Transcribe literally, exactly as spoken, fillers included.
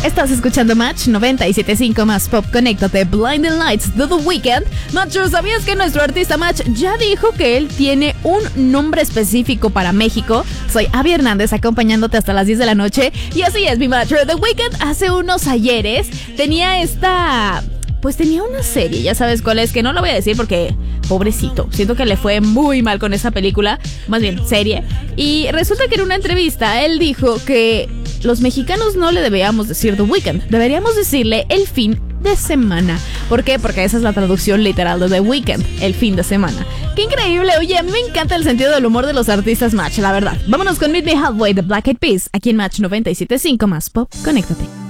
Estás escuchando Match noventa y siete punto cinco más Pop. Conéctate. Blinding Lights de The Weeknd. Matcher, ¿sabías que nuestro artista Match ya dijo que él tiene un nombre específico para México? Soy Abby Hernández, acompañándote hasta las diez de la noche. Y así es, mi Matcher. The Weeknd hace unos ayeres tenía esta... Pues tenía una serie, ya sabes cuál es, que no lo voy a decir porque, pobrecito, siento que le fue muy mal con esa película, más bien, serie. Y resulta que en una entrevista él dijo que los mexicanos no le deberíamos decir The Weeknd, deberíamos decirle el fin de semana. ¿Por qué? Porque esa es la traducción literal de The Weeknd, el fin de semana. ¡Qué increíble! Oye, a mí me encanta el sentido del humor de los artistas Match, la verdad. Vámonos con Meet Me Halfway de Black Eyed Peas, aquí en Match noventa y siete punto cinco más Pop. Conéctate.